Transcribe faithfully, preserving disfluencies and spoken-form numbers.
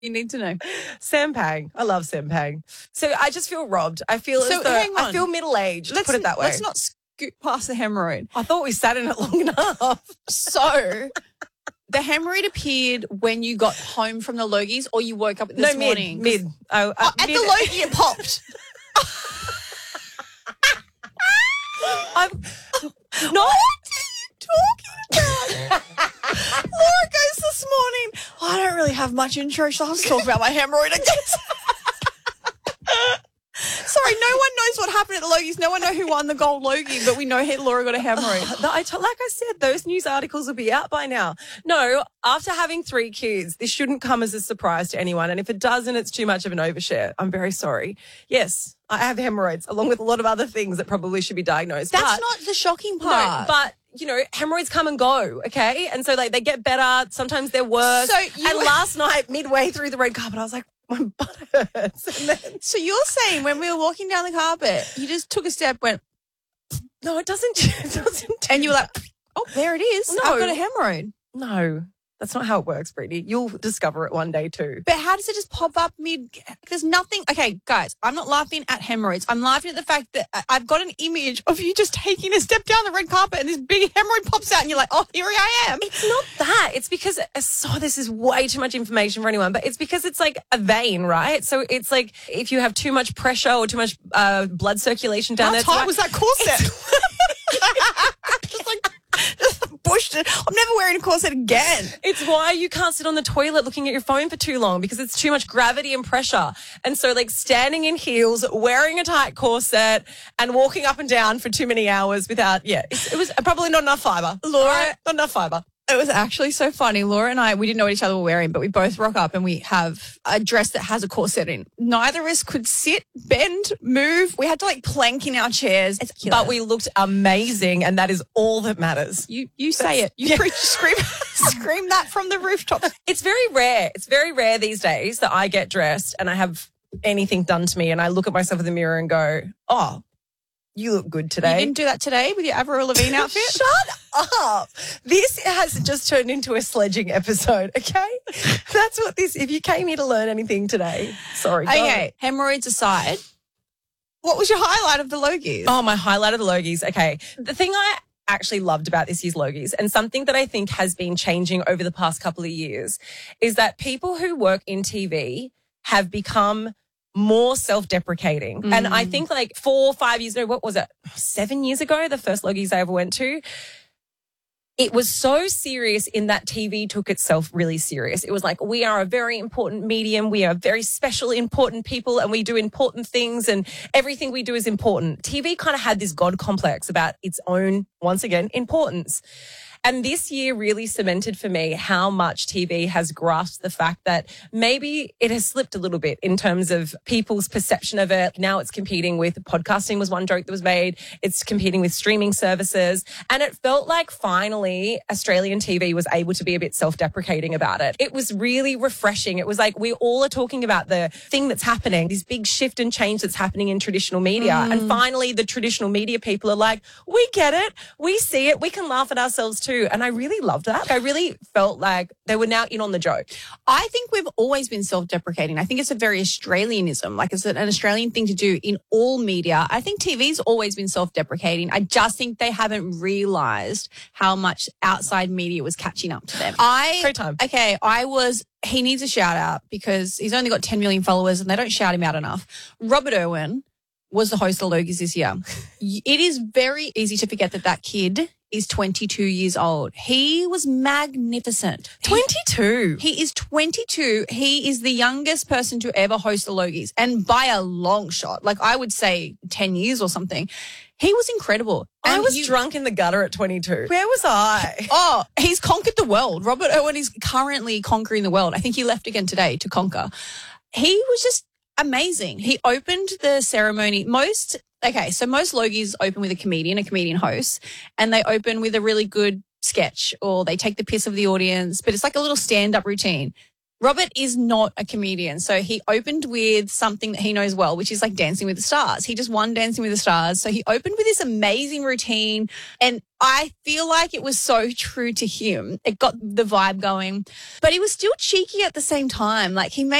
You need to know. Sampang. I love Sampang. So I just feel robbed. I feel So as though hang on. I feel middle-aged, Let's put it that way. Let's not scoot past the hemorrhoid. I thought we sat in it long enough. So the hemorrhoid appeared when you got home from the Logies or you woke up this no, mid, morning? mid. Oh, uh, Oh, at mid. the Logie it popped. I'm, no. What are you talking about? Laura goes this morning, I don't really have much intro, so I'll just talk about my hemorrhoid, I guess. Sorry, no one knows what happened at the Logies. No one knows who won the gold Logie, but we know Laura got a hemorrhoid. No, I t- like I said, those news articles will be out by now. No, after having three kids, this shouldn't come as a surprise to anyone. And if it does and it's too much of an overshare, I'm very sorry. Yes, I have hemorrhoids, along with a lot of other things that probably should be diagnosed. That's but, not the shocking no, part. but you know, hemorrhoids come and go, okay? And so like they get better. Sometimes they're worse. So you- and last night, midway through the red carpet, I was like, my butt hurts. And then, So you're saying when we were walking down the carpet, you just took a step, went, no, it doesn't. It doesn't. do and you were that. like, oh, there it is. No. I've got a hemorrhoid. No, that's not how it works, Brittany. You'll discover it one day too. But how does it just pop up mid? There's nothing. Okay, guys, I'm not laughing at hemorrhoids. I'm laughing at the fact that I- I've got an image of you just taking a step down the red carpet and this big hemorrhoid pops out and you're like, oh, here I am. It's not that. It's because, so this is way too much information for anyone, but it's because it's like a vein, right? So it's like if you have too much pressure or too much uh, blood circulation down How there. tight was that corset? just like, just pushed it. I'm never wearing a corset again. It's why you can't sit on the toilet looking at your phone for too long because it's too much gravity and pressure. And so like standing in heels, wearing a tight corset and walking up and down for too many hours without, yeah, it's, it was probably not enough fibre. Laura- Right? Not enough fibre. It was actually so funny. Laura and I, we didn't know what each other were wearing, but we both rock up and we have a dress that has a corset in. Neither of us could sit, bend, move. We had to like plank in our chairs. It's But we looked amazing and that is all that matters. You you say it. You Yeah. preach, scream, scream that from the rooftops. It's very rare. It's very rare these days that I get dressed and I have anything done to me and I look at myself in the mirror and go, oh, you look good You today. didn't do that today with your Avril Lavigne outfit? Shut up. This has just turned into a sledging episode, okay? That's what this, if you came here to learn anything today, sorry. go. Okay, hemorrhoids aside, what was your highlight of the Logies? Oh, my highlight of the Logies. Okay. The thing I actually loved about this year's Logies and something that I think has been changing over the past couple of years is that people who work in T V have become more self-deprecating. Mm. And I think like four or five years ago, what was it? Seven years ago, the first Logies I ever went to, it was so serious in that T V took itself really serious. It was like, we are a very important medium. We are very special, important people and we do important things and everything we do is important. T V kind of had this God complex about its own, once again, importance. And this year really cemented for me how much T V has grasped the fact that maybe it has slipped a little bit in terms of people's perception of it. Now it's competing with podcasting was one joke that was made. It's competing with streaming services. And it felt like finally Australian T V was able to be a bit self-deprecating about it. It was really refreshing. It was like we all are talking about the thing that's happening, this big shift and change that's happening in traditional media. Mm. And finally the traditional media people are like, we get it. We see it. We can laugh at ourselves too. And I really loved that. I really felt like they were now in on the joke. I think we've always been self-deprecating. I think it's a very Australianism, like it's an Australian thing to do in all media. I think T V's always been self-deprecating. I just think they haven't realised how much outside media was catching up to them. I Great time. Okay, I was, he needs a shout out because he's only got ten million followers and they don't shout him out enough. Robert Irwin was the host of Logies this year. It is very easy to forget that that kid is twenty-two years old. He was magnificent. twenty-two. He, he is twenty-two. He is the youngest person to ever host the Logies, and by a long shot. Like I would say ten years or something. He was incredible. I And was you- drunk in the gutter at twenty-two. Where was I? Oh, he's conquered the world. Robert Irwin is currently conquering the world. I think he left again today to conquer. He was just amazing. He opened the ceremony. Most, okay, so most Logies open with a comedian, a comedian host, and they open with a really good sketch or they take the piss of the audience, but it's like a little stand-up routine. Robert is not a comedian. So he opened with something that he knows well, which is like Dancing with the Stars. He just won Dancing with the Stars. So he opened with this amazing routine. And I feel like it was so true to him. It got the vibe going, but he was still cheeky at the same time. Like he made